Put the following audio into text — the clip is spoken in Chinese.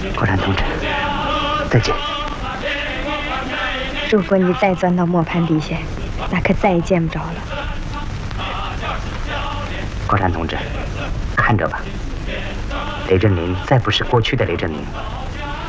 国山同志，再见。 如果你再钻到磨盘底下，那可再也见不着了。 国山同志，看着吧，雷震林再不是过去的雷震林。